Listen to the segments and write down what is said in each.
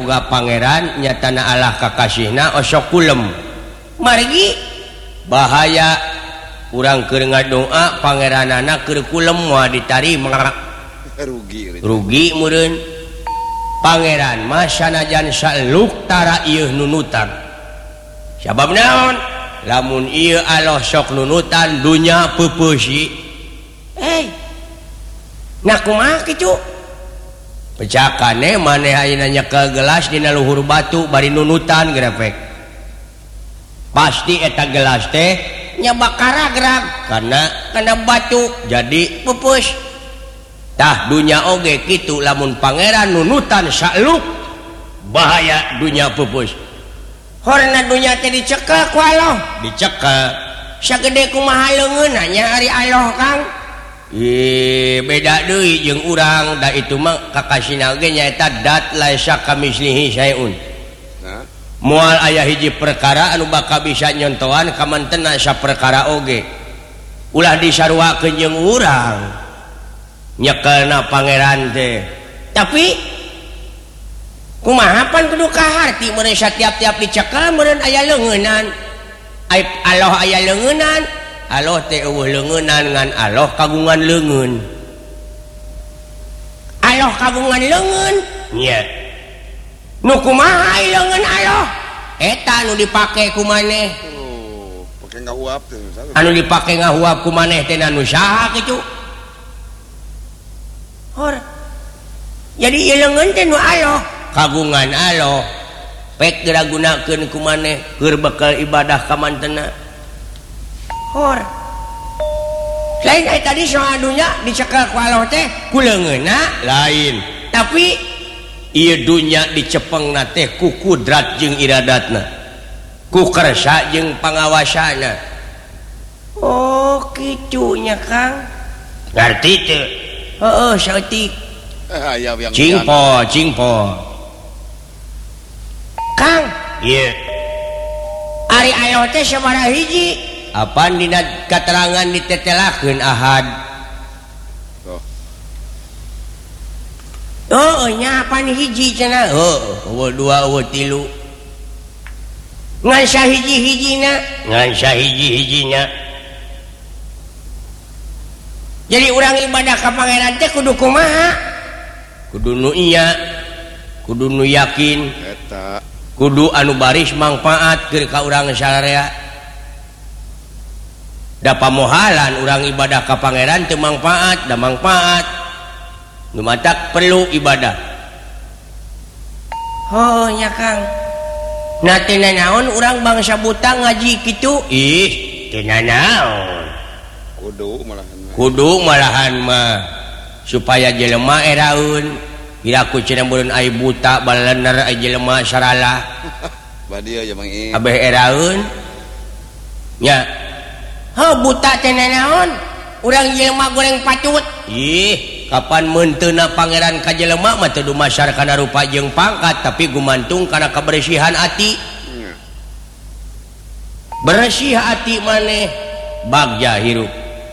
boga pangeran nyatana Allah kakasihna osok kulem margi bahaya urang keur ngadoa pangeranana keur kulem moal ditarima rugi meureun pangeran mah sanajan saluk tara ieu nunutan sabab naon lamun ieu Allah sok nunutan dunya peupeusih nah kumaha kitu pecakane maneh ayeuna nyekel gelas dina luhur batu bari nunutan grepek pasti eta gelas teh nya bakaragrag karena batu jadi pupus tah dunya oge kitu lamun pangeran nunutan saluk bahaya dunya pupus horna dunya teh dicekel ku Allah dicekel sagede kumaha leungeunna nya ari Allah Kang beda deui jeung urang da itu mah kakasina ge nyaeta dat laisa kamislihi syai'un moal aya hiji perkara anu bakal bisa nyontohan ka mantenna saperkara oge ulah disarwakeun jeung urang nyekelna pangeran teh tapi kumaha pan kudu kaharti meureun satiap-tiap dicekel meureun aya leungeunnan Allah aya leungeunnan Allah teh eueuh leungeunnan ngan Allah kagungan leungeun Allah kagungan leungeun nya nu kumaha leungeun Allah eta anu dipake ku maneh pake ngahuap teh anu dipake ngahuap ku maneh teh anu saha kitu hor jadi ieu leungeun teh nu Allah kagungan Allah pek diragunakeun ku maneh keur bakal ibadah ka mantenna hor lain aya tadi soal dunya dicekel ku Allah teh ku leungeunna lain tapi ieu dunya dicepengna teh ku kudrat jeung iradatna ku kersa jeung pangawasana oh kitu nya Kang ngarti teu heueuh saeutik cingpo Kang ieu ari Allah teh sabaraha hiji apaan dina katerangan ditetelakeun ahad nya apaan hiji cenah eueuh dua eueuh tilu ngan sahiji-hijina jadi urang ibadah ka pangeran teh kudu kumaha kudu nu iya kudu nu yakin eta kudu anu baris manfaat keur ka urang sararea da pamohalan urang ibadah ka pangeran teu manfaat da manfaat nu matak perlu ibadah oh nya Kang na teu naon urang bangsa buta ngaji kitu teu naon kudu malahan mah supaya jelema eraeun piraku cenah meureun ai buta balener ai jelema saralah badieu ya Mang I abeh eraeun nya buta teh naon urang jelema goreng patut kapan menteuna pangeran ka jelema mah teu dumasar kana rupa jeung pangkat tapi gumantung kana kabersihan ati bersih ati maneh bagja hirup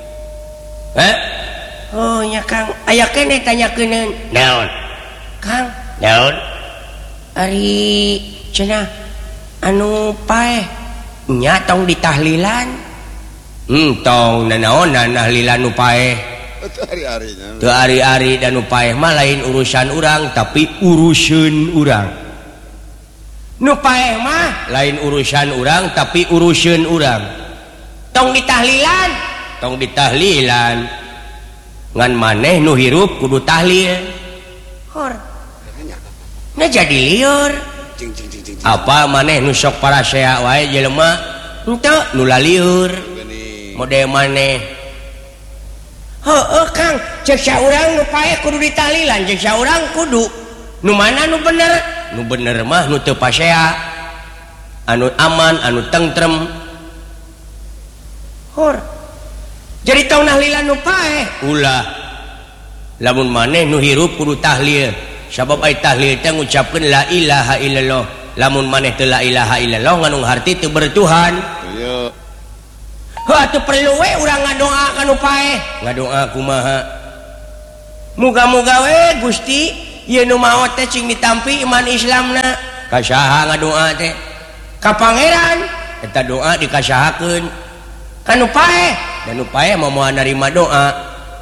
oh nya Kang aya keneh tanyakeun naon Kang naon ari cenah anu paeh nya tong ditahlilan tong nanaonan tahlilan nu paeh teu ari-ari dan nu paeh mah lain urusan urang tapi urusan urang nu paeh mah lain urusan urang tapi urusan urang tong ditahlilan ngan maneh nu hirup kudu tahlil hor na jadi lieur apa maneh nu sok parasea wae jelema henteu nu lalieur mode maneh heueuh Kang ceuk saurang nu paeh kudu ditahlilan ceuk saurang kudu nu mana nu bener mah nu teu pasea anu aman anu tentrem hor jadi tong nahlilan nu paeh ulah lamun maneh nu hirup kudu tahlil sabab ai tahlil teh ngucapkeun la ilaha illallah lamun maneh teu la ilaha illallah nganu harti teu bertuhan atuh perlu we urang ngadoa ka nu paeh ngadoa kumaha muga-muga we Gusti ieu nu maot teh cing ditampi iman Islamna ka saha ngadoa teh ka pangeran eta doa dikasahakeun ka nu paeh dan nu paeh moal narima doa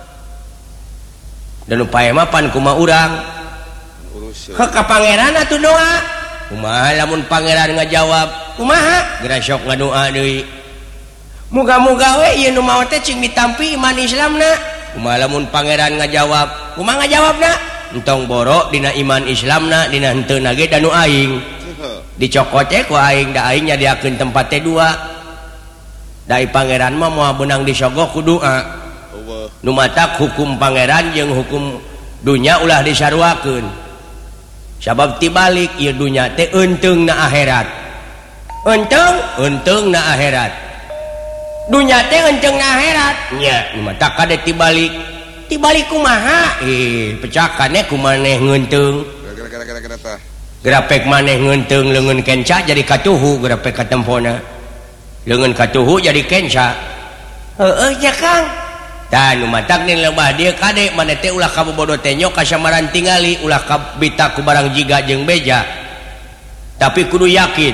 dan nu paeh mah pan kumaha urang ka pangeran atuh doa kumaha lamun pangeran ngajawab kumaha geura sok ngadoa deui muga-muga we ieu nu maot teh cing ditampi iman Islamna kumaha lamun pangeran ngajawab kumaha ngajawabna entong borok dina iman Islamna dina henteu ge dan nu aing dicokot ku aing da aing nyadiakeun tempat teh dua dai pangeran mah moal beunang disogok ku doa nu matak hukum pangeran jeung hukum dunya ulah disarwakeun sabab tibalik ieu dunya teh enteungna akhirat enteung na akhirat dunya teh enteungna akhirat nya nu matak kade tibalik kumaha pecakannya kumaneh ngeunteung gara-gara tah grapek maneh ngeunteung leungeun kenca jadi katuhu grapek katempona leungeun katuhu jadi kenca heueuh nya Kang tah nu matak nih lebah dieu kade maneh teh ulah kabobodo teh nyok ka samaran tingali ulah kabita ku barang jiga jeung beja tapi kudu yakin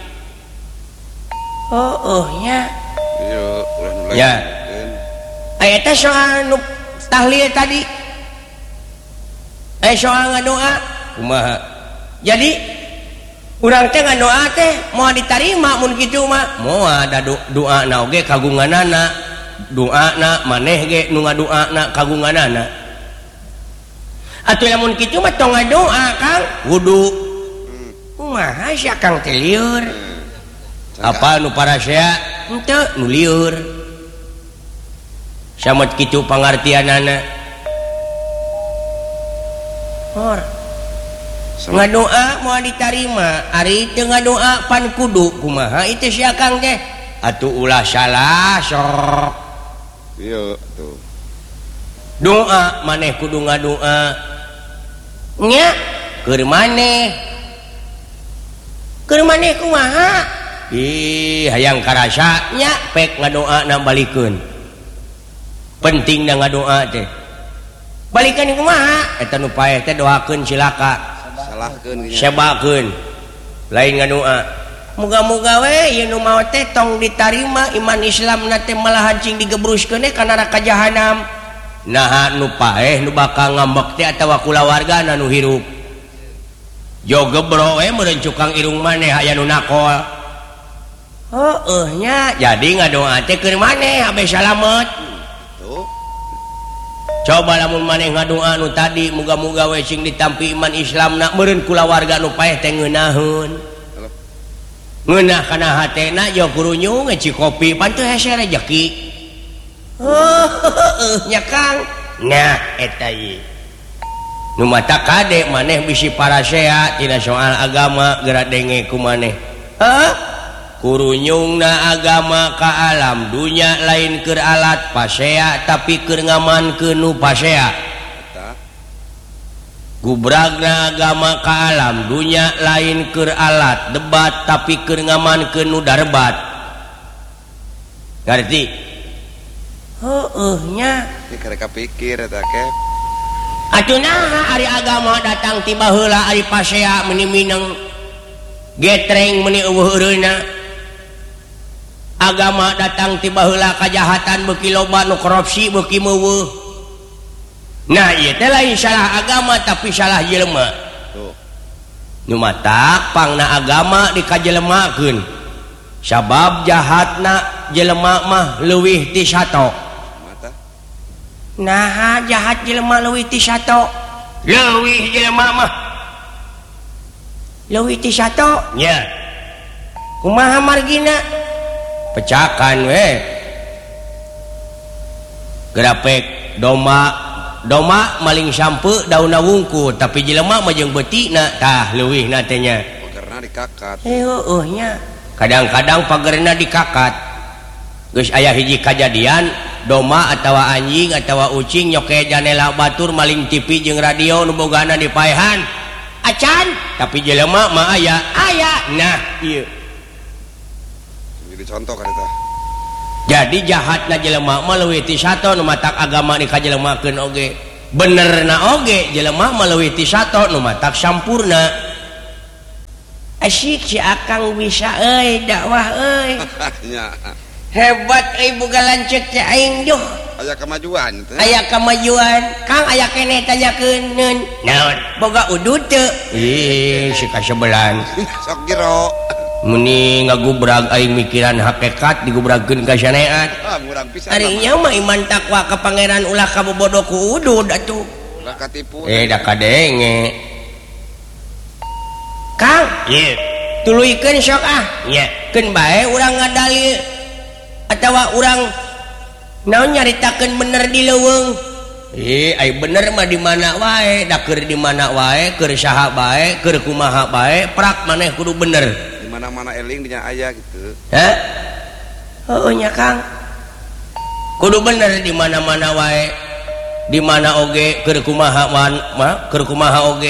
nya iya ulah nu ya aya teh soal nu tahlil tadi soal ngadoa kumaha jadi urang teh ngadoa teh moal ditarima mun kitu mah moal ada doana oge kagunganana doana maneh ge nu ngadoana kagunganana atuh lamun kitu mah tong ngadoa Kang wudu kumaha sia Kang teh lieur apa nu parasea henteu nu lieur samet kitu pangartianana ngadoa moal ditarima ari teu ngadoa pan kudu kumaha itu sia Kang teh atuh ulah salah sok iya tuh doa maneh kudu ngadoa nya keur maneh kumaha hayang karasa nya pek ngadoa na balikeun penting na ngadoa teh balikeun kumaha eta nu paeh teh doakeun cilaka salahkeun sebakeun lain ngadoa muga-muga we ieu nu maot teh tong ditarima iman Islamna teh malahan cing digebruskeun ka neraka jahanam nah nu paeh nu bakal ngambek teh atawa kulawargana nu hirup jo gebro we meureun cukang irung maneh aya nu nakol nya jadi ngadoa teh keur maneh abe salamet tuh coba lamun maneh ngadoa nu tadi muga-muga we sing ditampi iman Islamna meureun kulawarga nu paeh teh ngeunaheun ngeunah kana hatena jo kurunyung ngeci kopi pan teu hese rejeki nya Kang nah eta ieu nu mata kade maneh bisi parasea tina soal agama geura denge ku maneh kurunyungna agama ka alam dunya lain keur alat pasea tapi keur ngamankeun nu pasea gubragna agama ka alam dunya lain keur alat debat tapi keur ngamankeun nu darebat ngarti nya ieu karek kapikir eta kep atuh naha ari agama datang ti baheula ari pasea meuni mineng getreng meuni eueuh eureuna agama datang ti baheula kajahatan beuki loba nu korupsi beuki meuweuh nah ieu teh lain salah agama tapi salah jelema tuh nu matak pangna agama dikajelemakeun sabab jahatna jelema mah leuwih ti sato mata nah jahat jelema leuwih ti sato leuwih jelema mah leuwih ti sato nya kumaha margina pecakan we grapek doma maling sampeu daunna wungkul tapi jelema mah jeung beutina tah leuwihna teh nya karena dikakat nya kadang-kadang pagerna dikakat geus aya hiji kajadian doma atawa anjing atawa ucing nyoke janela batur maling TV jeung radio nu bogana dipaehan acan tapi jelema mah aya nah ieu jadi contoh kan eta jadi jahatna jelema mah leuwih ti sato nu matak agama dikajelemakeun oge bener na oge jelema melewiti sato nu matak sampurna asyik si akang bisa dakwah hebat boga lanceuk teh aing duh aya kemajuan teh aya kemajuan Kang aya keneh tanyakeun naon boga udud teu si kasebelan sok jero meni ngagubrag aing mikiran hakikat digubragkeun ka saneat murang pisan ari nya mah iman takwa ka pangeran ulah kabobodo ku udud atuh ulah katipu da kadenge Kang tuluikeun sok nya keun bae urang ngadali atawa urang naon nyaritakeun bener di leuweung ai bener mah di mana wae da keur di mana wae keur saha bae keur kumaha bae prak maneh kudu bener di mana-mana eling dinya aya gitu heuh nya Kang kudu bener di mana-mana wae di mana oge keur kumaha keur kumaha oge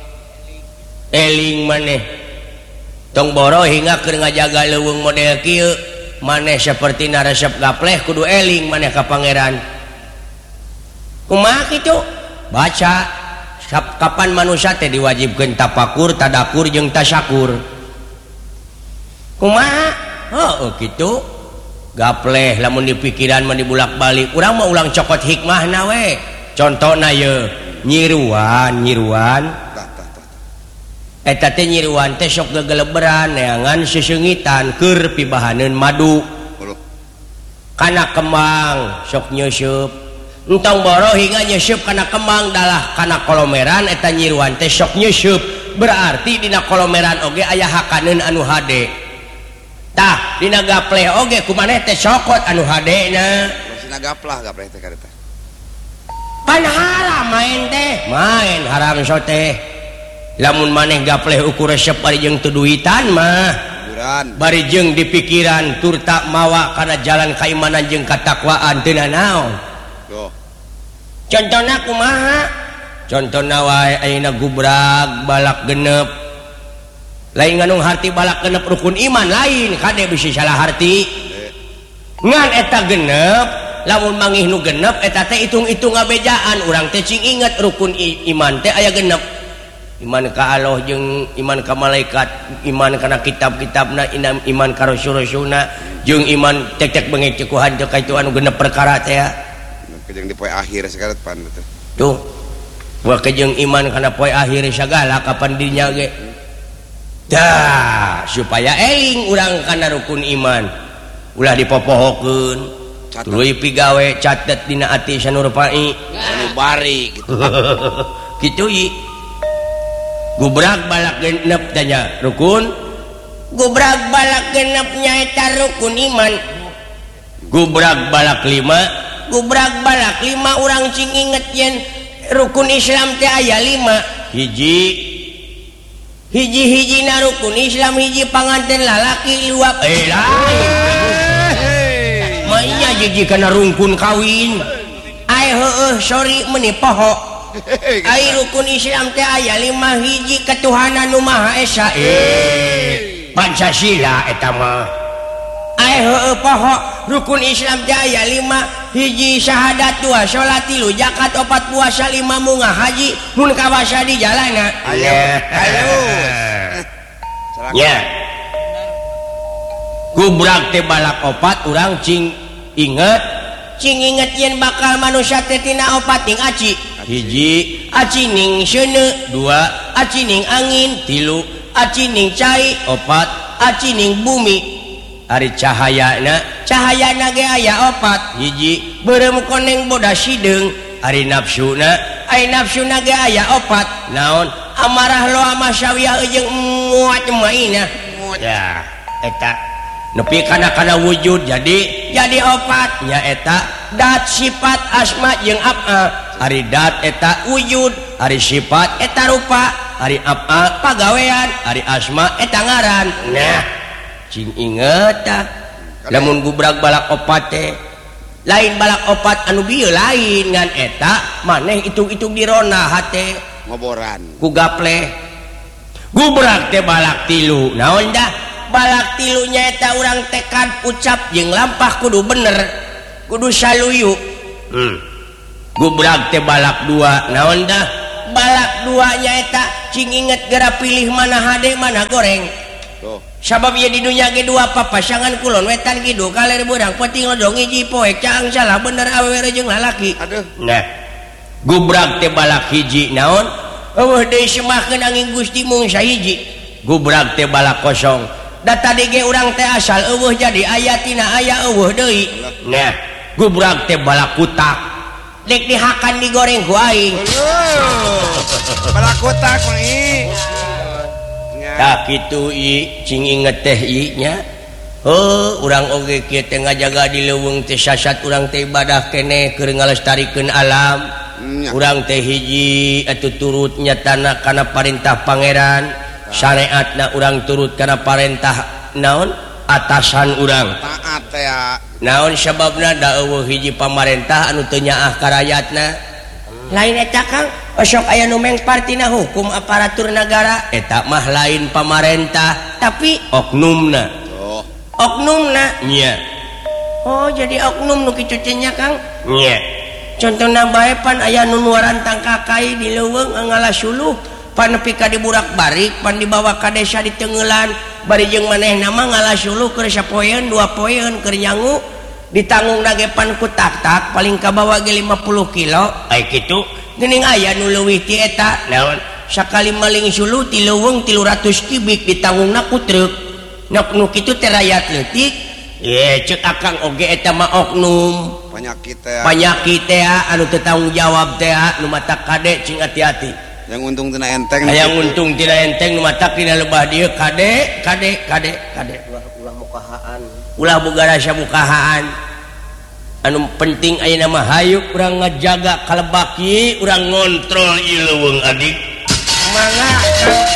eling maneh tong boro hingga keur ngajaga leuweung model kieu maneh saperti resep gapleh kudu eling maneh ka pangeran kumaha kitu baca kapan manusia teh diwajibkeun tapakur tadakur jeung tasyakur kumaha heuh kitu gapleh lamun di pikiran mah dibulak-balik urang mah ulang cokot hikmahna we contona ye nyiruan eta teh nyiruan teh sok gegeleberan neangan seseungitan keur pibahaneun madu kana kembang sok nyeusup entong boro hingga nyeusup kana kembang dalah kana kolomeran eta nyiruan teh sok nyeusup berarti dina kolomeran oge aya hakaneun anu hade tah dina gapleh oge kumaneh teh sokot anu hade na masina gapleh teh kareta pan haram main haram soteh lamun maneh gapleh ukur resep bari jeung teu duitan mah bari jeung di pikiran tur tak mawa kana jalan kaimanan jeung katakwaan teu naon contona kumaha contona wae ayeuna gubrag balak genep lain nganung harti balak genep rukun iman lain kade bisi salah harti ngan eta genep lamun mangih nu genep eta teh itung-itung ngabejaan urang teh cing inget rukun iman teh aya genep iman ka Allah jeung iman ka malaikat iman kana kitab-kitabna iman ka rasul-rasulna jeung iman tek-tek bengek ku hantu ka itu anu genep perkara teh jeung di poe akhir segala pan tuh wa jeung iman kana poe akhir sagala kapan dinya ge dah supaya eling urang kana rukun iman ulah dipopohokeun tuluy pigawe catet dina ati sanurpai anu bari gitu kitu ieu gubrag balak genep tanya rukun gubrag balak genep nyaeta rukun iman gubrag balak 5 gubrag balak 5 urang cing inget yen rukun Islam teh aya 5 hiji na rukun Islam hiji panganten lalaki luap lain manya jiji kana rungkun kawin heueuh sorry meuni poho ai rukun Islam teh aya 5 hiji ketuhanan nu Maha Esa Pancasila eta mah heueuh poho rukun Islam teh aya 5 hiji syahadat 2 salat 3 zakat 4 puasa 5 munggah haji mun kawasa di jalanna nya gubrag teh balak 4 urang cing inget yen bakal manusia teh tina 4 ning aci hiji aci ning seuneu 2 aci ning angin 3 aci ning cai 4 aci ning bumi ari cahayana ge aya 4 hiji beureum koneng bodas sideung ari nafsuna ge aya 4 naon amarah loa masyawiyah jeung muat maina ya eta nepi kana wujud jadi 4 nya eta dat sifat asma jeung af'al ari dat eta wujud ari sifat eta rupa ari af'al pagawean ari asma eta ngaran nah cing inget tah lamun gubrag balak 4 teh lain balak 4 anu bieu lain ngan eta maneh itung-itung dirona hate ngoboran ku gapleh gubrag teh balak 3 naon dah balak 3 nyaeta urang tekad ucap jeung lampah kudu bener kudu saluyu Gubrak teh balak 2 naon dah balak 2 nyaeta cing inget gara pilih mana hade mana goreng Tuh. sabab ieu di dunya ge 2 papasangan kulon wetan kidu kaler beurang penting lodong hiji poe caang salah bener awewe jeung lalaki Aduh. nah gubrak teh balak hiji naon eueuh deui semahkeun angin Gusti mung sahiji gubrak teh balak kosong da tadi ge urang teh asal eueuh jadi aya tina aya eueuh deui nah gubrak teh balak kutak dek dihakan digoreng ku aing Balakotak nih. tak kitu i cing inget teh i nya urang oge kieu teh ngajaga di leuweung teh sasat urang teh ibadah keneh keur ngalestarikeun alam urang teh hiji atuh turut nyatana kana parentah pangeran syariatna urang turut kana parentah naon atasan urang Taat teh ya. naon sababna da eueuh hiji pamarentah anu teu nyaah ka rakyatna lain eta Kang sok aya nu mengpartina hukum aparatur negara eta mah lain pamarentah tapi oknumna Oh. oknumna nya oh jadi oknum nu kitu teh nya Kang nya contohna bae pan aya nu nuaran tangkakai di leuweung ngalasuluh pan nepi ka diburak-barik pan dibawa ka desa di Teungelan bari jeung manehna mah ngalasuluh keur sapoeun 2 poeun keur nyangu ditanggung ge pan ku tak-tak paling kabawa ge 50 kilo aya kitu geuning aya nu leuwih ti eta naon sakali maling suluh ti leuweung 300 kubik ditanggungna ku truk nu kitu teh rakyat leutik ye ceuk akang oge eta mah oknum Penyakit teh anu teu tanggung jawab teh nu matak kade cing hati-hati yang untung tina enteng. yang untung tina enteng nu matak dina lebah dieu kade ulah boga rasa mukahaan anu penting ayeuna mah hayu urang ngajaga kalebak ieu urang ngontrol ieu leuweung adik mangga